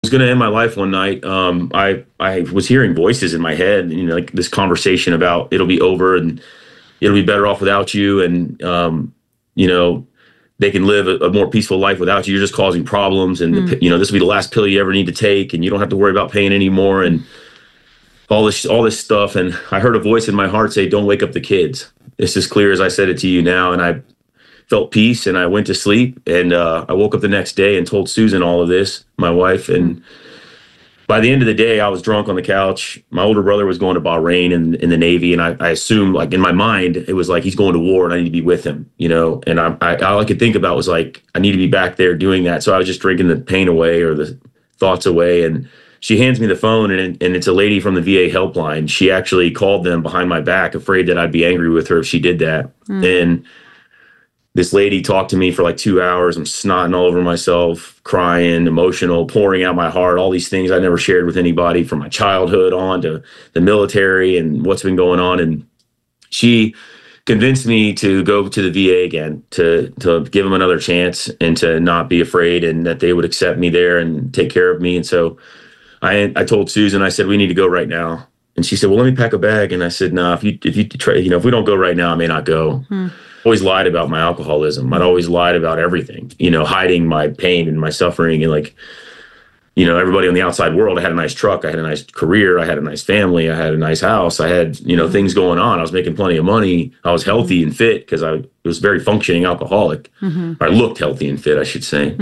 was going to end my life one night. I was hearing voices in my head, like this conversation about it'll be over and it'll be better off without you. And, you know, they can live a more peaceful life without you. You're just causing problems. And, this will be the last pill you ever need to take. And you don't have to worry about pain anymore. And all this stuff. And I heard a voice in my heart say, don't wake up the kids. It's as clear as I said it to you now. And I felt peace and I went to sleep. And I woke up the next day and told Susan all of this, my wife. And by the end of the day, I was drunk on the couch. My older brother was going to Bahrain in the Navy. And I assumed, like, in my mind, it was like he's going to war and I need to be with him, And all I could think about was like, I need to be back there doing that. So I was just drinking the pain away or the thoughts away. And she hands me the phone, and it's a lady from the VA helpline. She actually called them behind my back, afraid that I'd be angry with her if she did that. And this lady talked to me for like 2 hours. I'm snotting all over myself, crying, emotional, pouring out my heart, all these things I never shared with anybody, from my childhood on to the military and what's been going on. And she convinced me to go to the VA again, to give them another chance and to not be afraid, and that they would accept me there and take care of me. And so I told Susan, I said, we need to go right now. And she said, well, let me pack a bag. And I said, no, if you try, if we don't go right now, I may not go. Always lied about my alcoholism. I'd always lied about everything, hiding my pain and my suffering. And everybody on the outside world, I had a nice truck. I had a nice career. I had a nice family. I had a nice house. I had, things going on. I was making plenty of money. I was healthy and fit because I was very functioning alcoholic. I looked healthy and fit, I should say.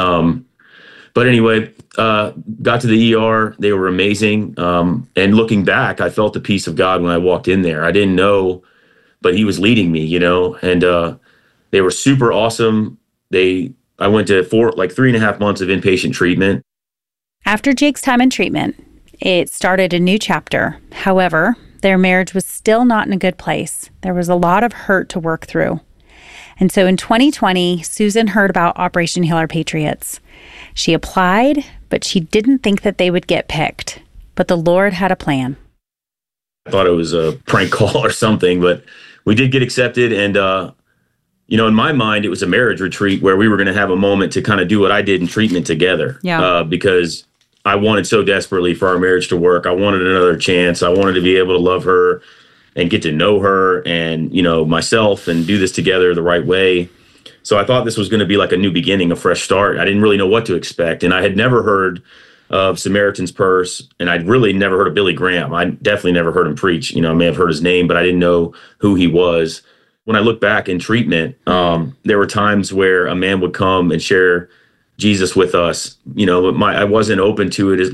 But anyway, got to the ER. They were amazing. And looking back, I felt the peace of God when I walked in there. I didn't know, but he was leading me, and they were super awesome. I went to 3.5 months of inpatient treatment. After Jake's time in treatment, it started a new chapter. However, their marriage was still not in a good place. There was a lot of hurt to work through. And so in 2020, Susan heard about Operation Heal Our Patriots. She applied, but she didn't think that they would get picked. But the Lord had a plan. I thought it was a prank call or something, but we did get accepted. And, in my mind, it was a marriage retreat where we were going to have a moment to kind of do what I did in treatment together. Because I wanted so desperately for our marriage to work. I wanted another chance. I wanted to be able to love her and get to know her and, myself, and do this together the right way. So I thought this was going to be like a new beginning, a fresh start. I didn't really know what to expect. And I had never heard of Samaritan's Purse, and I'd really never heard of Billy Graham. I definitely never heard him preach. I may have heard his name, but I didn't know who he was. When I look back in treatment, there were times where a man would come and share Jesus with us. I wasn't open to it.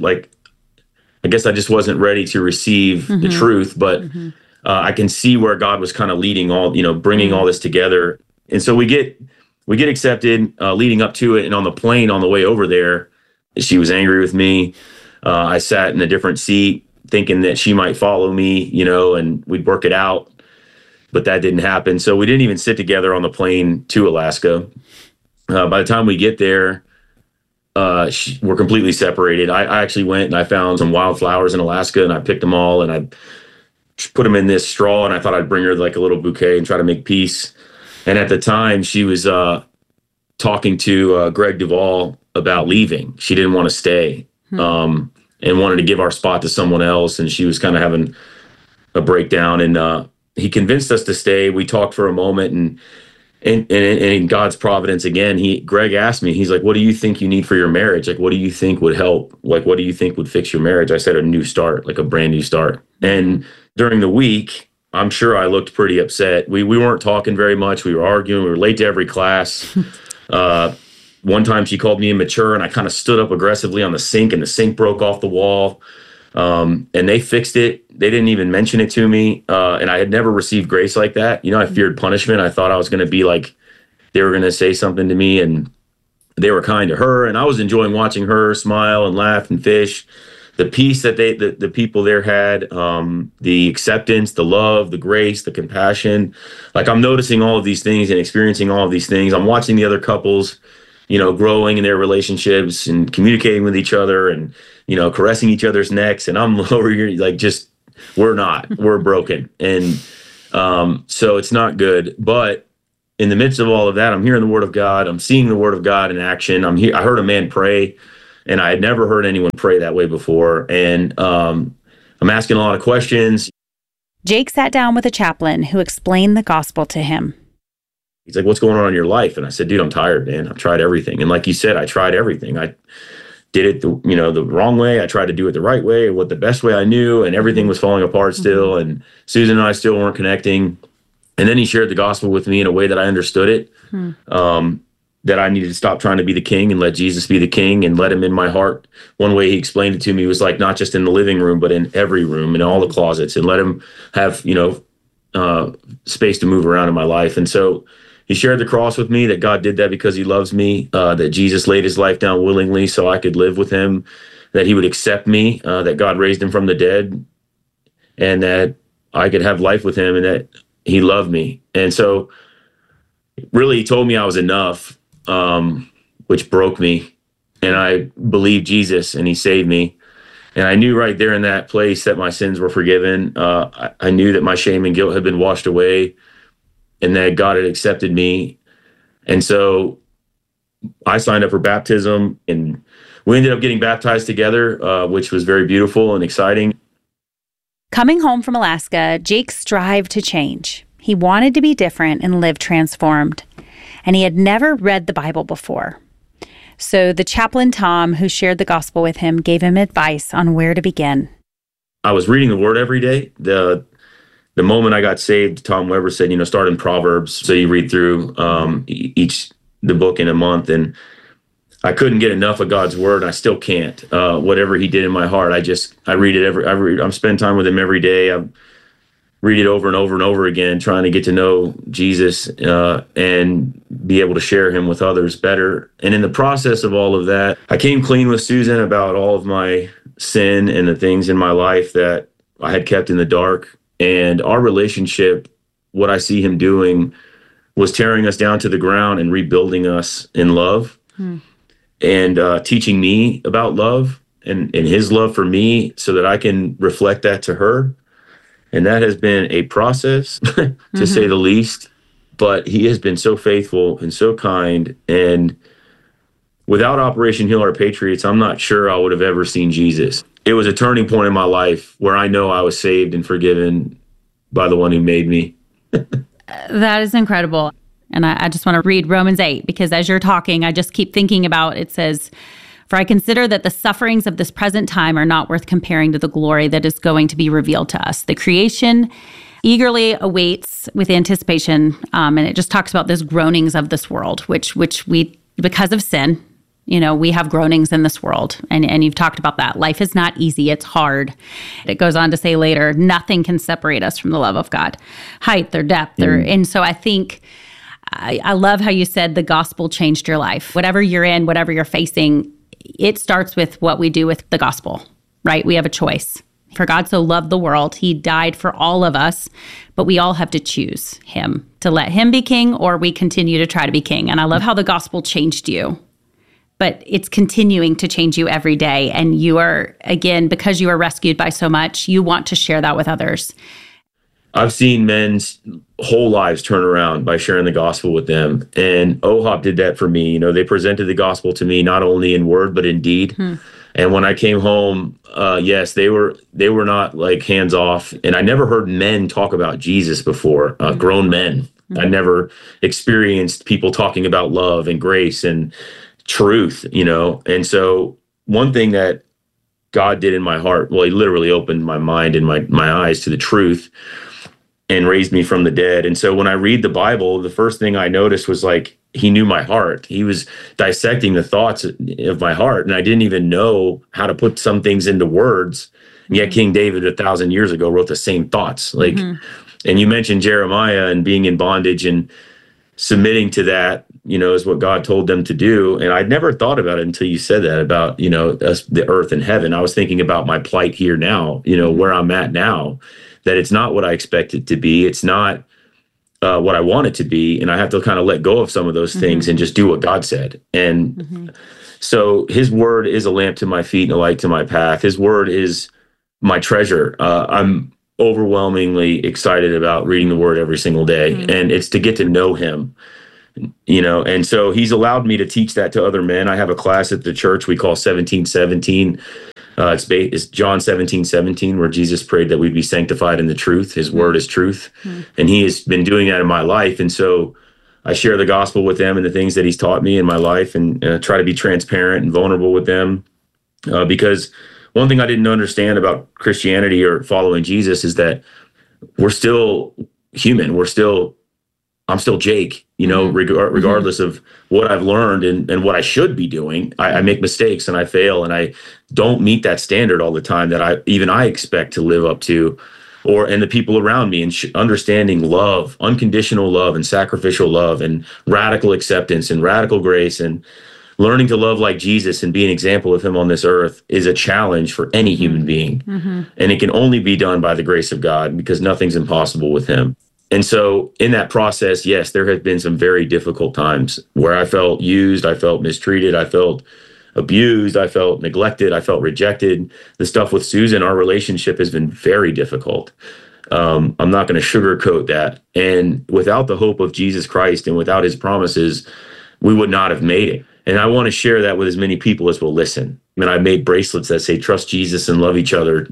I guess I just wasn't ready to receive the truth, but I can see where God was kind of leading bringing all this together. And so we get accepted leading up to it. And on the plane on the way over there, she was angry with me. I sat in a different seat thinking that she might follow me, and we'd work it out. But that didn't happen. So we didn't even sit together on the plane to Alaska. By the time we get there, we're completely separated. I actually went and I found some wildflowers in Alaska, and I picked them all, and I put them in this straw, and I thought I'd bring her like a little bouquet and try to make peace. And at the time, she was talking to Greg Duvall about leaving. She didn't want to stay and wanted to give our spot to someone else. And she was kind of having a breakdown. And he convinced us to stay. We talked for a moment, and in God's providence again, Greg asked me, he's like, what do you think you need for your marriage? Like, what do you think would help? Like, what do you think would fix your marriage? I said, a new start, like a brand new start. And during the week, I'm sure I looked pretty upset. We weren't talking very much. We were arguing. We were late to every class. One time she called me immature, and I kind of stood up aggressively on the sink, and the sink broke off the wall. And they fixed it. They didn't even mention it to me. And I had never received grace like that. I feared punishment. I thought I was going to be like, they were going to say something to me, and they were kind to her. And I was enjoying watching her smile and laugh and fish. The peace that the people there had, the acceptance, the love, the grace, the compassion. Like, I'm noticing all of these things and experiencing all of these things. I'm watching the other couples, growing in their relationships and communicating with each other and, caressing each other's necks. And I'm over here like, we're broken. And so it's not good. But in the midst of all of that, I'm hearing the word of God. I'm seeing the word of God in action. I heard a man pray And I had never heard anyone pray that way before. And I'm asking a lot of questions. Jake sat down with a chaplain who explained the gospel to him. He's like, what's going on in your life? And I said, dude, I'm tired, man. I've tried everything. And like you said, I tried everything. I did it the wrong way. I tried to do it the right way, what the best way I knew, and everything was falling apart still. And Susan and I still weren't connecting. And then he shared the gospel with me in a way that I understood it, that I needed to stop trying to be the king and let Jesus be the king and let him in my heart. One way he explained it to me was like, not just in the living room, but in every room, in all the closets, and let him have, space to move around in my life. And so he shared the cross with me, that God did that because he loves me, that Jesus laid his life down willingly so I could live with him, that he would accept me, that God raised him from the dead, and that I could have life with him, and that he loved me. And so really he told me I was enough, which broke me. And I believed Jesus, and he saved me. And I knew right there in that place that my sins were forgiven. I knew that my shame and guilt had been washed away, and that God had accepted me. And so I signed up for baptism, and we ended up getting baptized together, which was very beautiful and exciting. Coming home from Alaska, Jake strived to change. He wanted to be different and live transformed. And he had never read the Bible before. So the chaplain, Tom, who shared the gospel with him, gave him advice on where to begin. I was reading the word every day. The moment I got saved, Tom Weber said, start in Proverbs. So you read through the book in a month. And I couldn't get enough of God's word. And I still can't. Whatever he did in my heart, I read it I'm spending time with him every day. I read it over and over and over again, trying to get to know Jesus and be able to share him with others better. And in the process of all of that, I came clean with Susan about all of my sin and the things in my life that I had kept in the dark. And our relationship, what I see him doing, was tearing us down to the ground and rebuilding us in love, and teaching me about love and his love for me so that I can reflect that to her. And that has been a process, to say the least. But he has been so faithful and so kind. And without Operation Heal Our Patriots, I'm not sure I would have ever seen Jesus. It was a turning point in my life where I know I was saved and forgiven by the one who made me. That is incredible. And I just want to read Romans 8, because as you're talking, I just keep thinking about, it says, "For I consider that the sufferings of this present time are not worth comparing to the glory that is going to be revealed to us. The creation eagerly awaits with anticipation." And it just talks about this groanings of this world, which we, because of sin, we have groanings in this world. And you've talked about that. Life is not easy. It's hard. It goes on to say later, nothing can separate us from the love of God, height or depth. And so I think, I love how you said the gospel changed your life. Whatever you're in, whatever you're facing, it starts with what we do with the gospel, right? We have a choice. For God so loved the world, he died for all of us, but we all have to choose him, to let him be king, or we continue to try to be king. And I love how the gospel changed you, but it's continuing to change you every day. And you are, again, because you are rescued by so much, you want to share that with others. I've seen men's whole lives turn around by sharing the gospel with them. And OHOP did that for me. They presented the gospel to me, not only in word, but in deed. And when I came home, yes, they were not like hands off. And I never heard men talk about Jesus before, grown men. I never experienced people talking about love and grace and truth, And so one thing that God did in my heart, well, he literally opened my mind and my eyes to the truth and raised me from the dead. And so when I read the Bible, the first thing I noticed was like, he knew my heart. He was dissecting the thoughts of my heart. And I didn't even know how to put some things into words. And yet King David 1,000 years ago wrote the same thoughts. And you mentioned Jeremiah and being in bondage and submitting to that, is what God told them to do. And I'd never thought about it until you said that about, us, the earth and heaven. I was thinking about my plight here now, where I'm at now, that it's not what I expect it to be. It's not what I want it to be. And I have to kind of let go of some of those things and just do what God said. And so his word is a lamp to my feet and a light to my path. His word is my treasure. I'm overwhelmingly excited about reading the word every single day. And it's to get to know him, And so he's allowed me to teach that to other men. I have a class at the church we call 17:17. It's John 17:17, where Jesus prayed that we'd be sanctified in the truth. His word is truth. And he has been doing that in my life. And so I share the gospel with them and the things that he's taught me in my life, and try to be transparent and vulnerable with them. Because one thing I didn't understand about Christianity or following Jesus is that we're still human. I'm still Jake, regardless of what I've learned and what I should be doing. I make mistakes and I fail, and I don't meet that standard all the time that I expect to live up to, and the people around me, and understanding love, unconditional love and sacrificial love and radical acceptance and radical grace, and learning to love like Jesus and be an example of him on this earth is a challenge for any human being. And it can only be done by the grace of God, because nothing's impossible with him. And so in that process, yes, there have been some very difficult times where I felt used, I felt mistreated, I felt abused, I felt neglected, I felt rejected. The stuff with Susan, our relationship has been very difficult. I'm not going to sugarcoat that. And without the hope of Jesus Christ and without his promises, we would not have made it. And I want to share that with as many people as will listen. I made bracelets that say, trust Jesus and love each other,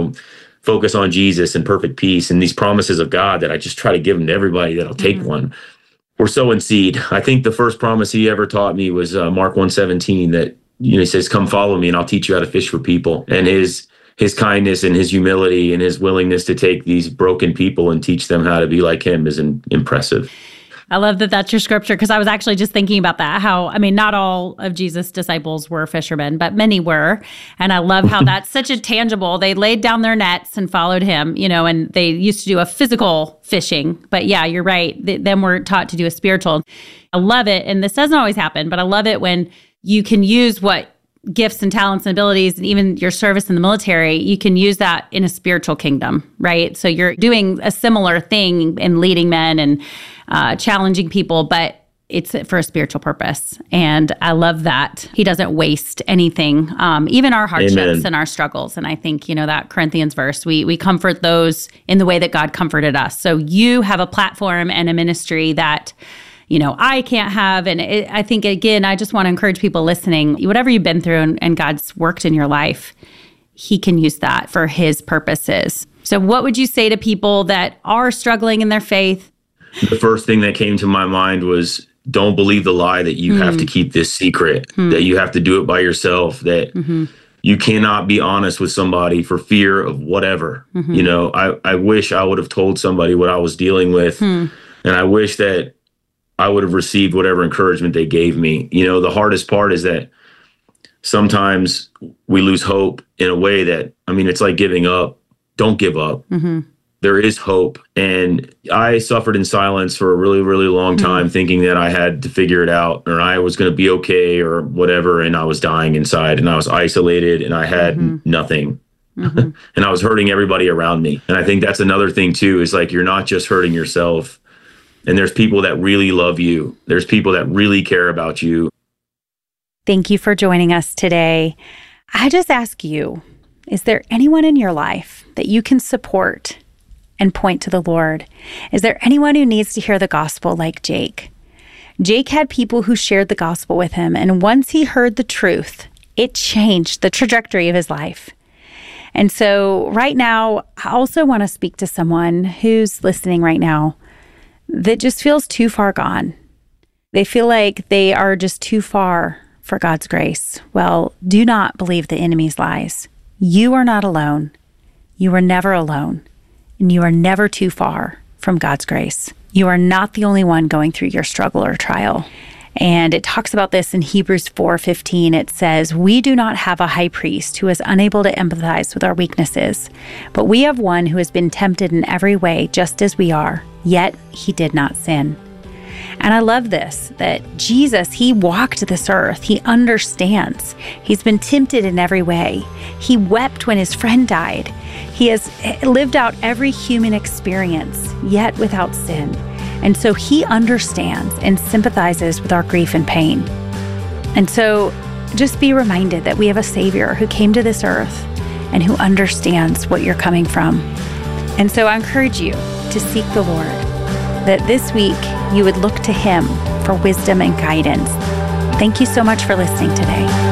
focus on Jesus and perfect peace, and these promises of God that I just try to give them to everybody that'll take one. We're sowing seed. I think the first promise he ever taught me was Mark 1:17, that he says, come follow me and I'll teach you how to fish for people. And his kindness and his humility and his willingness to take these broken people and teach them how to be like him is impressive. I love that that's your scripture, because I was actually just thinking about that. Not all of Jesus' disciples were fishermen, but many were. And I love how that's such a tangible, they laid down their nets and followed him, and they used to do a physical fishing. But yeah, you're right. Then we're taught to do a spiritual. I love it. And this doesn't always happen, but I love it when you can use what gifts and talents and abilities, and even your service in the military, you can use that in a spiritual kingdom, right? So you're doing a similar thing in leading men and challenging people, but it's for a spiritual purpose. And I love that he doesn't waste anything, even our hardships Amen. And our struggles. And I think, that Corinthians verse, we comfort those in the way that God comforted us. So you have a platform and a ministry that I can't have. And I think, again, I just want to encourage people listening, whatever you've been through and God's worked in your life, he can use that for his purposes. So what would you say to people that are struggling in their faith? The first thing that came to my mind was, don't believe the lie that you have to keep this secret, that you have to do it by yourself, that you cannot be honest with somebody for fear of whatever. I wish I would have told somebody what I was dealing with. And I wish that I would have received whatever encouragement they gave me. The hardest part is that sometimes we lose hope in a way that, it's like giving up. Don't give up. There is hope. And I suffered in silence for a really, really long time, thinking that I had to figure it out, or I was going to be okay or whatever. And I was dying inside, and I was isolated, and I had nothing. And I was hurting everybody around me. And I think that's another thing too, is like, you're not just hurting yourself. And there's people that really love you. There's people that really care about you. Thank you for joining us today. I just ask you, is there anyone in your life that you can support and point to the Lord? Is there anyone who needs to hear the gospel like Jake? Jake had people who shared the gospel with him, and once he heard the truth, it changed the trajectory of his life. And so right now, I also want to speak to someone who's listening right now that just feels too far gone. They feel like they are just too far for God's grace. Well, do not believe the enemy's lies. You are not alone. You are never alone. And you are never too far from God's grace. You are not the only one going through your struggle or trial. And it talks about this in Hebrews 4:15. It says, we do not have a high priest who is unable to empathize with our weaknesses, but we have one who has been tempted in every way, just as we are, yet he did not sin. And I love this, that Jesus, he walked this earth. He understands. He's been tempted in every way. He wept when his friend died. He has lived out every human experience, yet without sin. And so he understands and sympathizes with our grief and pain. And so just be reminded that we have a Savior who came to this earth and who understands what you're coming from. And so I encourage you to seek the Lord, that this week you would look to him for wisdom and guidance. Thank you so much for listening today.